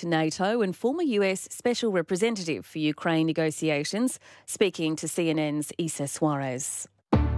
to NATO and former US Special Representative for Ukraine negotiations, speaking to CNN's Isa Suarez.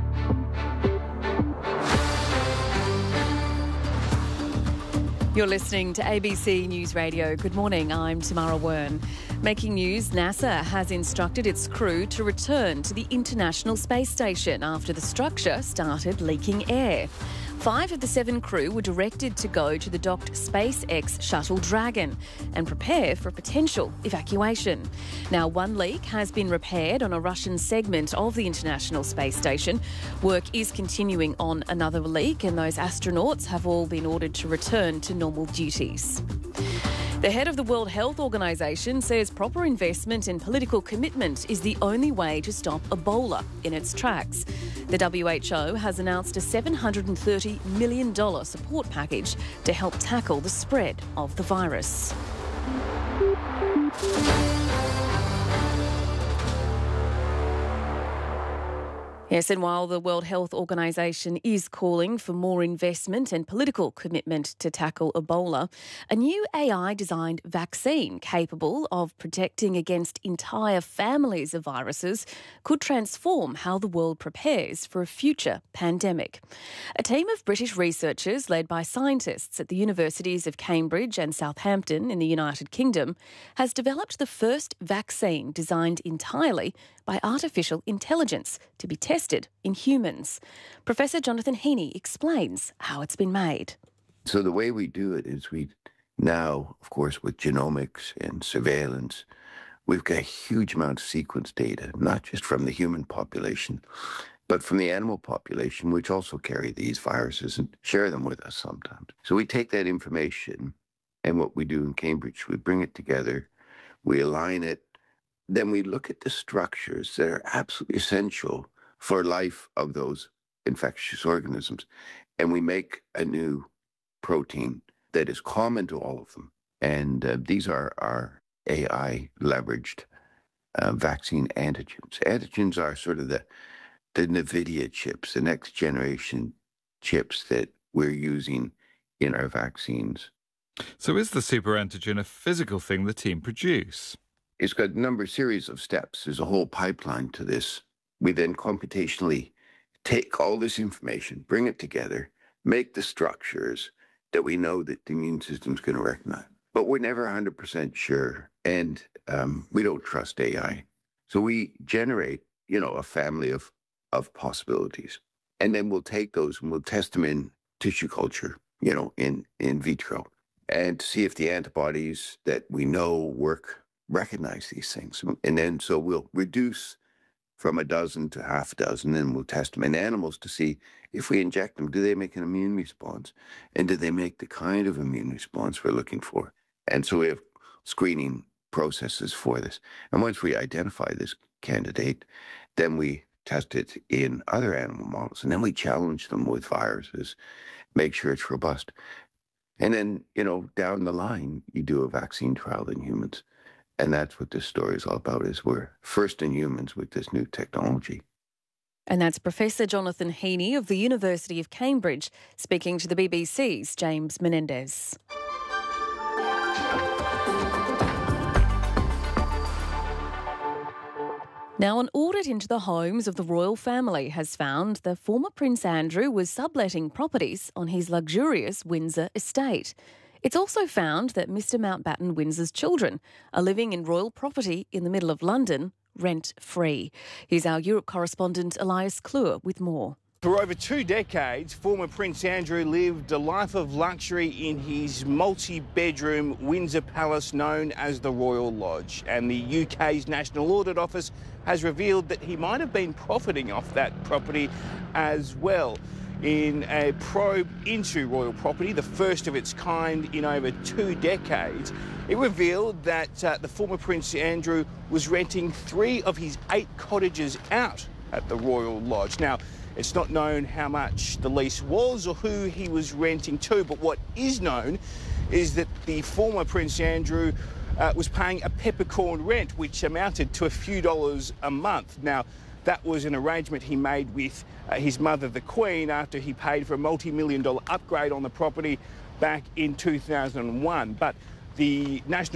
You're listening to ABC News Radio. Good morning, I'm Tamara Wern. Making news, NASA has instructed its crew to return to the International Space Station after the structure started leaking air. 5 of the 7 crew were directed to go to the docked SpaceX shuttle Dragon and prepare for a potential evacuation. Now, one leak has been repaired on a Russian segment of the International Space Station. Work is continuing on another leak, and those astronauts have all been ordered to return to normal duties. The head of the World Health Organization says proper investment and political commitment is the only way to stop Ebola in its tracks. The WHO has announced a $730 million support package to help tackle the spread of the virus. Yes, and while the World Health Organization is calling for more investment and political commitment to tackle Ebola, a new AI-designed vaccine capable of protecting against entire families of viruses could transform how the world prepares for a future pandemic. A team of British researchers led by scientists at the universities of Cambridge and Southampton in the United Kingdom has developed the first vaccine designed entirely by artificial intelligence to be tested in humans. Professor Jonathan Heaney explains how it's been made. So the way we do it is we now, of course, with genomics and surveillance, we've got a huge amount of sequence data, not just from the human population, but from the animal population, which also carry these viruses and share them with us sometimes. So we take that information, and what we do in Cambridge, we bring it together, we align it, then we look at the structures that are absolutely essential for life of those infectious organisms, and we make a new protein that is common to all of them. And these are our AI-leveraged vaccine antigens. Antigens are sort of the NVIDIA chips, the next generation chips that we're using in our vaccines. So is the super antigen a physical thing the team produce? It's got a series of steps. There's a whole pipeline to this. We then computationally take all this information, bring it together, make the structures that we know that the immune system's going to recognize. But we're never 100% sure, and we don't trust AI. So we generate, a family of possibilities. And then we'll take those and we'll test them in tissue culture, in vitro, and see if the antibodies that we know recognize these things. And then so we'll reduce from a dozen to half a dozen, and we'll test them in animals to see if we inject them, do they make an immune response? And do they make the kind of immune response we're looking for? And so we have screening processes for this. And once we identify this candidate, then we test it in other animal models, and then we challenge them with viruses, make sure it's robust. And then, down the line, you do a vaccine trial in humans. And that's what this story is all about, is we're first in humans with this new technology. And that's Professor Jonathan Heaney of the University of Cambridge speaking to the BBC's James Menendez. Now, an audit into the homes of the royal family has found that former Prince Andrew was subletting properties on his luxurious Windsor estate. It's also found that Mr Mountbatten Windsor's children are living in royal property in the middle of London, rent-free. Here's our Europe correspondent Elias Klur with more. For over 2 decades, former Prince Andrew lived a life of luxury in his multi-bedroom Windsor Palace known as the Royal Lodge. And the UK's National Audit Office has revealed that he might have been profiting off that property as well. In a probe into royal property, the first of its kind in over 2 decades, it revealed that the former Prince Andrew was renting 3 of his 8 cottages out at the Royal Lodge. Now, it's not known how much the lease was or who he was renting to, but what is known is that the former Prince Andrew was paying a peppercorn rent, which amounted to a few dollars a month. Now, that was an arrangement he made with his mother, the Queen, after he paid for a multi-million-dollar upgrade on the property back in 2001. But the National